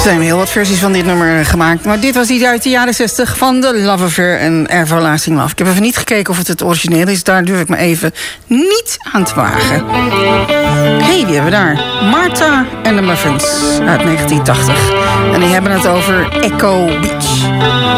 Er zijn heel wat versies van dit nummer gemaakt. Maar dit was die uit de jaren 60 van The Love Affair en Everlasting Love. Ik heb even niet gekeken of het origineel is. Daar durf ik me even niet aan te wagen. Wie hebben we daar? Martha and the Muffins uit 1980. En die hebben het over Echo Beach.